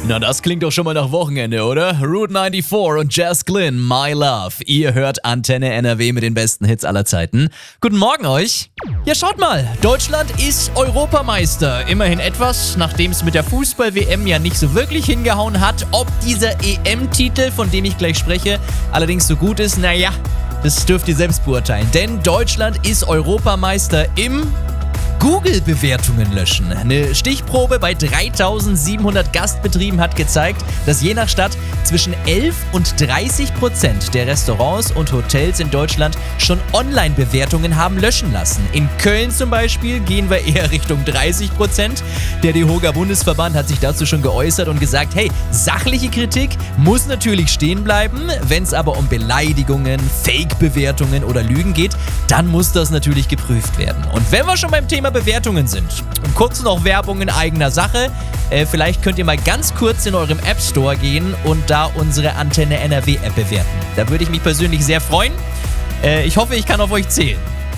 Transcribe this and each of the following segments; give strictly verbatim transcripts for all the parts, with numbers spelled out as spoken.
Na, das klingt doch schon mal nach Wochenende, oder? Route vierundneunzig und Jess Glynn, My Love. Ihr hört Antenne N R W mit den besten Hits aller Zeiten. Guten Morgen euch. Ja, schaut mal, Deutschland ist Europameister. Immerhin etwas, nachdem es mit der Fußball-W M ja nicht so wirklich hingehauen hat. Ob dieser E M-Titel, von dem ich gleich spreche, allerdings so gut ist, naja, das dürft ihr selbst beurteilen. Denn Deutschland ist Europameister im Google-Bewertungen löschen. Eine Stichprobe bei dreitausendsiebenhundert Gastbetrieben hat gezeigt, dass je nach Stadt zwischen elf und dreißig Prozent der Restaurants und Hotels in Deutschland schon Online-Bewertungen haben löschen lassen. In Köln zum Beispiel gehen wir eher Richtung dreißig Prozent. Der DEHOGA Bundesverband hat sich dazu schon geäußert und gesagt, hey, sachliche Kritik muss natürlich stehen bleiben. Wenn es aber um Beleidigungen, Fake-Bewertungen oder Lügen geht, dann muss das natürlich geprüft werden. Und wenn wir schon beim Thema Bewertungen sind. Und kurz noch Werbung in eigener Sache. Äh, vielleicht könnt ihr mal ganz kurz in eurem App Store gehen und da unsere Antenne N R W App bewerten. Da würde ich mich persönlich sehr freuen. Äh, ich hoffe, ich kann auf euch zählen.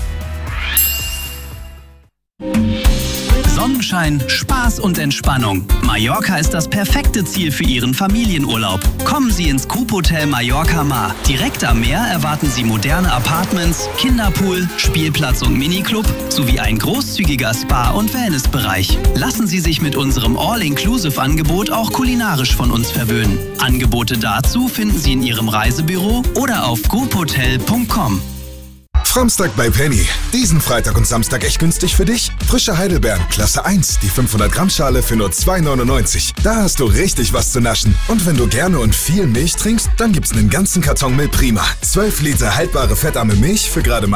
Sonnenschein, Spaß und Entspannung. Mallorca ist das perfekte Ziel für Ihren Familienurlaub. Kommen Sie ins Coop-Hotel Mallorca Mar. Direkt am Meer erwarten Sie moderne Apartments, Kinderpool, Spielplatz und Miniclub sowie ein großzügiger Spa- und Wellnessbereich. Lassen Sie sich mit unserem All-Inclusive-Angebot auch kulinarisch von uns verwöhnen. Angebote dazu finden Sie in Ihrem Reisebüro oder auf coop hotel punkt com. Samstag bei Penny. Diesen Freitag und Samstag echt günstig für dich? Frische Heidelbeeren, Klasse eins, die fünfhundert Gramm Schale für nur zwei neunundneunzig. Da hast du richtig was zu naschen. Und wenn du gerne und viel Milch trinkst, dann gibt's einen ganzen Karton Milch Prima. zwölf Liter haltbare fettarme Milch für gerade mal